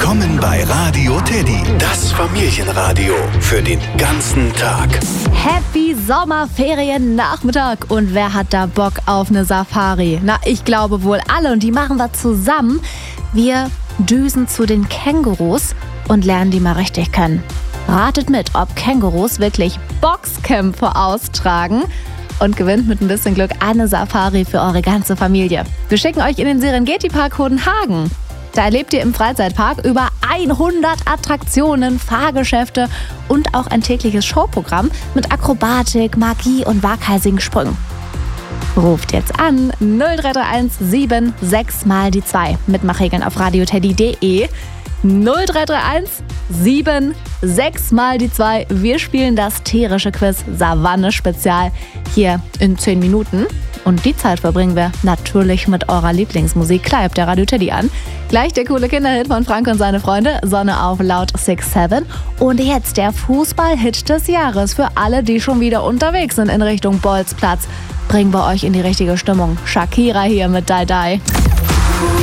Willkommen bei Radio Teddy, das Familienradio für den ganzen Tag. Happy Sommerferien-Nachmittag. Und wer hat da Bock auf eine Safari? Na, ich glaube wohl alle, und die machen wir zusammen. Wir düsen zu den Kängurus und lernen die mal richtig kennen. Ratet mit, ob Kängurus wirklich Boxkämpfe austragen, und gewinnt mit ein bisschen Glück eine Safari für eure ganze Familie. Wir schicken euch in den Serengeti-Park Hodenhagen. Da erlebt ihr im Freizeitpark über 100 Attraktionen, Fahrgeschäfte und auch ein tägliches Showprogramm mit Akrobatik, Magie und waghalsigen Sprüngen. Ruft jetzt an 0331 76 mal die 2. Mitmachregeln auf radioteddy.de. 0331 76 mal die 2. Wir spielen das tierische Quiz Savanne Spezial hier in 10 Minuten. Und die Zeit verbringen wir natürlich mit eurer Lieblingsmusik. Klar, habt ihr Radio Teddy an. Gleich der coole Kinderhit von Frank und seine Freunde, Sonne auf laut 6-7. Und jetzt der Fußball-Hit des Jahres für alle, die schon wieder unterwegs sind in Richtung Bolzplatz. Bringen wir euch in die richtige Stimmung. Shakira hier mit Die Die.